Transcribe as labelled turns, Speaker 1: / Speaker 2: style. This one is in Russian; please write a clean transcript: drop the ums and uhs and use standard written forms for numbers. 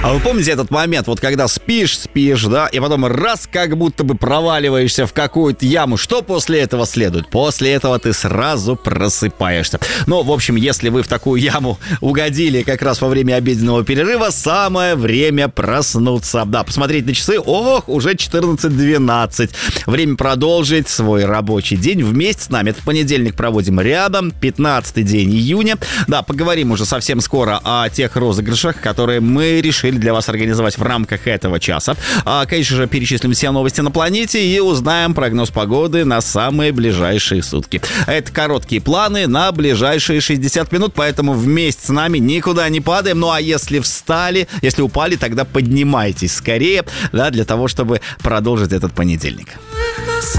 Speaker 1: А вы помните этот момент, вот когда спишь, да, и потом раз как будто бы проваливаешься в какую-то яму, что после этого следует? После этого ты сразу просыпаешься. Ну, в общем, если вы в такую яму угодили как раз во время обеденного перерыва, самое время проснуться. Да, посмотреть на часы, уже 14:12. Время продолжить свой рабочий день вместе с нами. Этот понедельник проводим рядом, 15-й день июня. Да, поговорим уже совсем скоро о тех розыгрышах, которые мы решили для вас организовать в рамках этого часа. Конечно же, перечислим все новости на планете и узнаем прогноз погоды на самые ближайшие сутки. Это короткие планы на ближайшие 60 минут, поэтому вместе с нами никуда не падаем. Ну а если упали, тогда поднимайтесь скорее, да, для того, чтобы продолжить этот понедельник.